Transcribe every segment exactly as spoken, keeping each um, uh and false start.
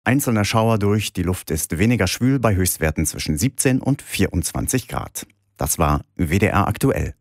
Einzelne Schauer durch, die Luft ist weniger schwül bei Höchstwerten zwischen siebzehn und vierundzwanzig Grad. Das war W D R aktuell.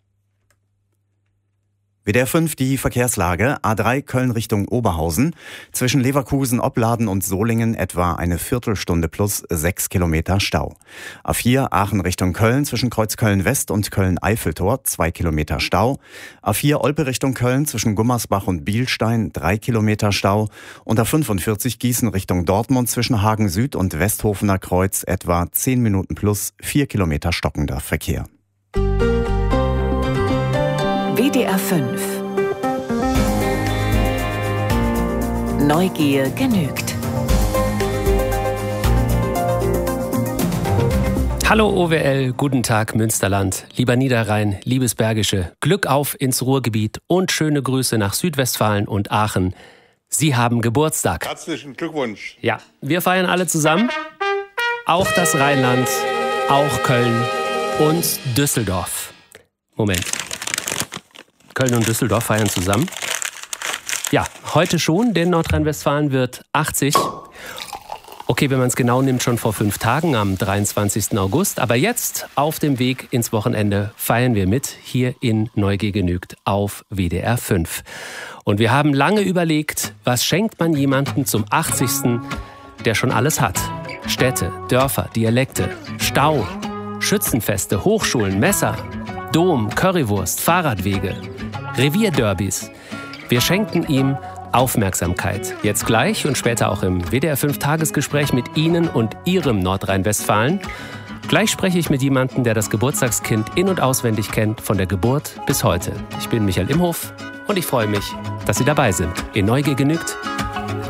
W D R fünf, die Verkehrslage. A drei Köln Richtung Oberhausen. Zwischen Leverkusen, Opladen und Solingen etwa eine Viertelstunde plus sechs Kilometer Stau. A vier Aachen Richtung Köln zwischen Kreuzköln West und Köln-Eiffeltor zwei Kilometer Stau. A vier Olpe Richtung Köln zwischen Gummersbach und Bielstein drei Kilometer Stau. Und A fünfundvierzig Gießen Richtung Dortmund zwischen Hagen Süd und Westhofener Kreuz etwa zehn Minuten plus vier Kilometer stockender Verkehr. W D R fünf. Neugier genügt. Hallo O W L, guten Tag Münsterland, lieber Niederrhein, liebes Bergische, Glück auf ins Ruhrgebiet und schöne Grüße nach Südwestfalen und Aachen. Sie haben Geburtstag. Herzlichen Glückwunsch. Ja, wir feiern alle zusammen, auch das Rheinland, auch Köln und Düsseldorf. Moment. Köln und Düsseldorf feiern zusammen. Ja, heute schon, denn Nordrhein-Westfalen wird achtzig. Okay, wenn man es genau nimmt, schon vor fünf Tagen am dreiundzwanzigsten August. Aber jetzt auf dem Weg ins Wochenende feiern wir mit hier in Neugier genügt auf W D R fünf. Und wir haben lange überlegt, was schenkt man jemandem zum achtzigsten, der schon alles hat. Städte, Dörfer, Dialekte, Stau, Schützenfeste, Hochschulen, Messer, Dom, Currywurst, Fahrradwege, Revierderbys. Wir schenken ihm Aufmerksamkeit. Jetzt gleich und später auch im W D R fünf Tagesgespräch mit Ihnen und Ihrem Nordrhein-Westfalen. Gleich spreche ich mit jemandem, der das Geburtstagskind in- und auswendig kennt, von der Geburt bis heute. Ich bin Michael Imhof und ich freue mich, dass Sie dabei sind. In Neugier genügt